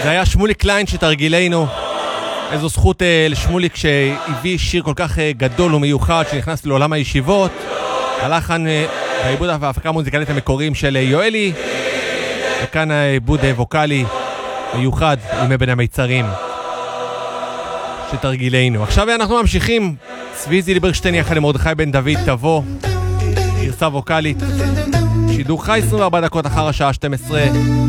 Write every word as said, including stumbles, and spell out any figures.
זה היה שמוליק קליין שתרגילנו. איזו זכות אה, לשמוליק שהביא שיר כל כך אה, גדול ומיוחד שנכנס לעולם הישיבות. הלחן אה, העיבוד וההפקה המוזיקלית המקוריים של אה, יואלי, וכאן העיבוד אה, ווקלי מיוחד עם בין המיצרים שתרגילנו. עכשיו אנחנו ממשיכים. צבי זילברשטיין יחד עם מרדכי בן דוד תבוא, גרסה ווקלית, שידור חי עשרים וארבע דקות אחר השעה שתים עשרה.